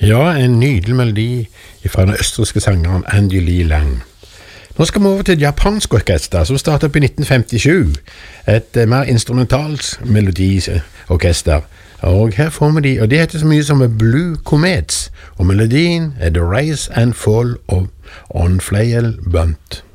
Ja, en nydelig melodi fra den østerrikske sangeren Andy Lee Lang. Nå skal vi over til et japansk orkester som startet opp i 1957. Et mer instrumentalt melodiorkester. Og her får vi de, og det heter så mye som Blue Comets. Og melodien er The Rise and Fall of On Flail Bunt.